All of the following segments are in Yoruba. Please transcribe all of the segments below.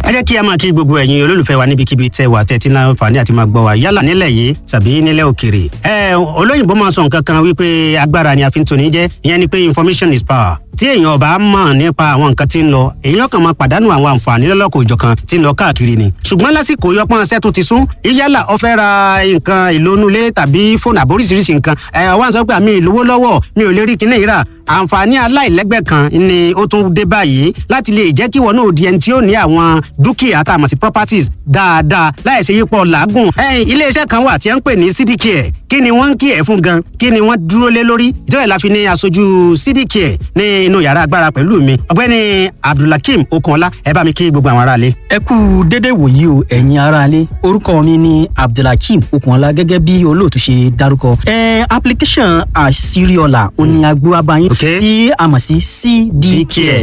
ẹ jẹ́ kí a máa kí gbogbo ẹ̀yin olólùfẹ́ wa níbikíbi tẹ́ wà tẹ́tí náà fàní àti máa gbọ́ wa yálà nílẹ̀ yìí tàbí nílẹ̀ òkèrè. Olóyìnbó máa sọ nǹkan kan wípé agbára ni a fi ń toni jẹ́, ìyẹn ni pé information is power. Tí èèyàn ò bá mọ̀ nípa àwọn nǹkan tí ń lọ, èèyàn kàn máa pàdánù àwọn àǹfààní lọ́lọ́kọ̀ òjọ̀kan tí ń lọ káàkiri ni. Ṣùgbọ́n lásìkò yọpọ́n ṣẹ́ tó ti sún, yálà ó fẹ́ ra nǹkan ìlónúlé tàbí fóònù àbóríṣiríṣi nǹkan. Wọ́n sọ pé àmì ìlówó lọ́wọ́ mi ò lè rí kinní yìí rà. Àǹfààní aláìlẹ́gbẹ́ kan ni ó tún dé báyìí láti lè jẹ́ kí wọn náà di ẹni tí ó ní àwọn dúkìá tá a mọ̀ sí properties dáadáa láìsí yípo làágùn. Ilé-iṣẹ́ kan wà tí wọ́n ń pè ní CDCare. Kí ni wọ́n ń kí ẹ̀ fún gan? Kí ni wọ́n dúró lé lórí? Ìjọba ìlà fi ní aṣojú CDCare ní inú yàrá agbára pẹ̀lú mi. Ọ̀gbẹ́ni Abdulhakeem Okunọlá, ẹ bá mi kí gbogbo àwọn aráalé. Ẹ kú dédé wòyí o ẹ̀yin aráalé. Orúkọ mi ni Abdulhakeem Okunọlá gẹ́gẹ́ bí olóòtú ṣe dárúkọ. Application àṣírí-ọ̀la òní agbóhábáyín tí a mọ̀ sí CDCare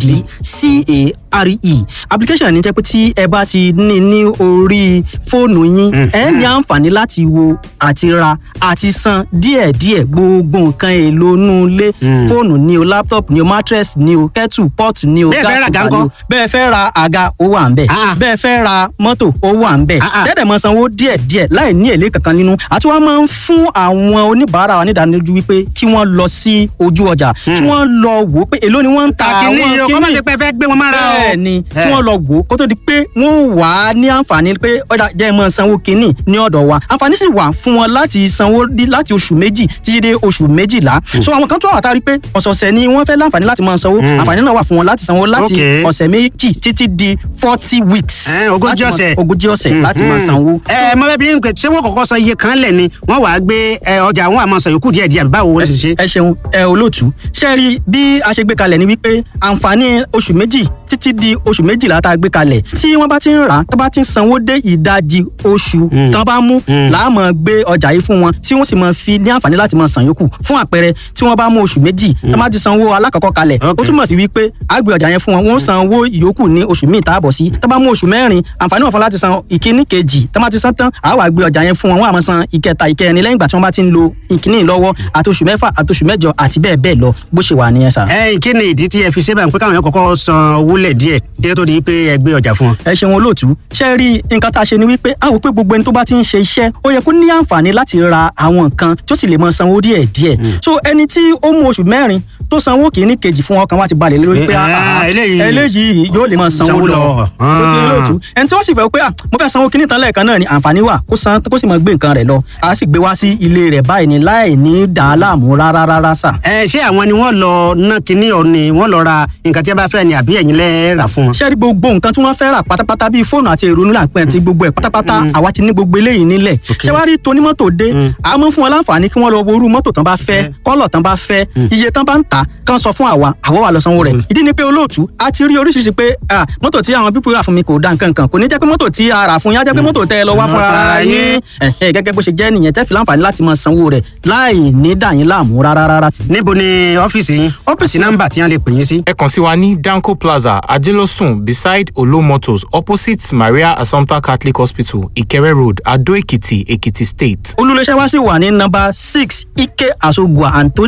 CDCARE. Application ní jẹ́ pé tí ẹ bá ti ní orí fóònù yín ẹ ní àǹfààní láti wo àti ra àti san díẹ̀díẹ̀ gbogbo nǹkan èlò inú ilé, fóònù ni o, laptop ni o, mattress ni o, kettle pot ni o, gas cooker ni o. Bẹ́ẹ̀ fẹ́ ra àga ó wà ńbẹ̀, bẹ́ẹ̀ fẹ́ ra mọ́tò ó wà ńbẹ̀. Tẹ́lẹ̀ mọ sanwó díẹ̀díẹ̀ láì ní èlé kankan nínú. Àti wọ́n máa ń fún àwọn oníbàárà wa nídánilójú wípé kí wọ́n lọ sí ojú ọjà, kí wọ́n lọ wò pé èló ni wọ́n ń ta àwọn kíní. Kọ́ máa ṣe pé fẹ́ gbé wọn mára o. Bẹ́ẹ̀ ni kí wọ́n lọ wò kó tó di pé wọ́n wà á ní àǹfààní pé ọ̀dà jẹ́ mọ́ sanwó kíní ní ọ̀dọ̀ wa. Àǹfààní sì wà fún wọn láti sanwó láti oṣù méjì títí dé oṣù méjìlá. So àwọn kan tó wà tá a rí pé ọ̀sọ̀ọ̀sẹ̀ ni wọ́n fẹ́ láǹfààní láti máa sanwó. Àǹfààní náà wà fún wọn láti sanwó láti ọ̀sẹ̀ méjì títí di 40 weeks. Ogójì ọ̀sẹ̀ láti máa sanwó. Mo fẹ́ bí n pè ṣé wọ́n kọ́kọ́ sọ iye kan lẹ̀ ni wọ́n wàá gbé ọjà wọn àmọ́ sọ yòókù díẹ̀díẹ̀ báwo wọ́n ṣe ṣe. Ẹ ṣeun olóòtú. Ṣé rí bí a ṣe gbé kalẹ̀ ni wípé àǹfààní oṣù méjì títí di oṣù méjìlá tá a gbé kalẹ̀ tí wọ́n bá ti ń rà tó bá ti ń sanwó dé ìdajì oṣù tán bá mú làá máa gbé ọjà yìí fún wọn tí wọ́n sì máa fi ní àǹfààní láti máa san yòókù. Fún àpẹẹrẹ tí wọ́n bá mú oṣù méjì tó bá ti sanwó alákọ̀ọ́kọ́ kalẹ̀ ó túmọ̀ sí wípé a gbé ọjà yẹn fún wọn, wọ́n san owó ìyókù ní oṣù míì tá a bọ̀ sí. Tó bá mú oṣù mẹ́rin àǹfààní wọn fún láti san ìkíní kejì tó bá ti san tán àá wá gbé ọjà yẹn fún wọn, wọ́n á máa san ìkẹta ìkẹrin lẹ́yìn ìgbà tí wọ́n bá ti ń lo ìkíní lọ́wọ́ àti oṣù mẹ́fà àti oṣù mẹ́jọ àti bẹ́ẹ̀ bẹ́ẹ̀ lọ bó ṣe wà nìyẹn sà. Kí ni ìdí tí ẹ fi ṣe báyìí pé káwọn yẹn kọ́kọ́ san owó lẹ̀ díẹ̀ kí tó di pé ẹ gbé ọjà fún wọn? Ẹ ṣeun olóòtú. Ṣé rí nǹkan tá a ṣe ni wípé a wò pé gbogbo ẹni tó bá ti ń ṣe iṣẹ́ ó yẹ kó ní àǹfààní láti ra àwọn nǹkan tó sì lè máa sanwó díẹ̀ díẹ̀. So ẹni tí ó mú oṣù mẹ́rin tó sanwó kìíní kejì fún ọkàn wa ti balẹ̀ lórí pé eléyìí yóò lè máa sanwó lọ. Ó ti olóòtú. Ẹni tí wọ́n sì fẹ́ pé mo fẹ́ sanwó kìíní tán lẹ́ẹ̀kan náà ni àǹfààní wà kó sì máa gbé nǹkan rẹ̀ lọ. A sì gbé wá sí ilé rẹ̀ báyìí ni láì ní dàá láàmú rárá sà. Ṣé àwọn ni wọ́n lọ ná kinní ọ̀ ni wọ́n lọ ra nǹkan tí a bá fẹ́ ni àbí ẹ̀yin lẹ́ rà fún wọn? Ṣé rí gbogbo nǹkan tí wọ́n fẹ́ rà pátápátá bíi fóònù àti èrò nílà pẹ́ ti gbogbo ẹ̀ pátápátá àwa ti ní gbogbo eléyìí nílẹ̀. Ṣé wá rí tonímọ́tò dé a mọ̀ fún wọn láǹfààní kí wọ́n lọ wo irú mọ́tò tán bá fẹ́ kọ́lọ̀ tán bá fẹ́ iye tán bá ń tà kán sọ fún àwa wà lọ sanwó rẹ̀. Ìdí ni pé olóòtú a ti rí oríṣiríṣi pé mọ́tò tí àwọn pípọ̀ rà fún mi kò dá nǹkan kan kò ní jẹ́ pé mọ́tò tí a rà fún yín á jẹ́ pé mọ́tò tẹ́ ẹ lọ wá fún ara yín. Gẹ́gẹ́ bó ṣe jẹ́ nìyẹn tẹ́ fi láǹfààní láti máa sanwó rẹ̀ láì ní dà yín láàmú rárá. Níbo ni ọ́fíìsì yín? Ọ́fíìsì nọ́mbà tí wọ́n lè pè yín sí. Ẹ kàn sí wa ní Danco Plaza Ajelosun beside Olo Motors opposite Maria Assumpta Catholic Hospital Ikere Road Ado Ekiti Ekiti State. Olú-iléeṣẹ́ wa sì wà ní nọ́mbà 6 Ike Asogua Anthony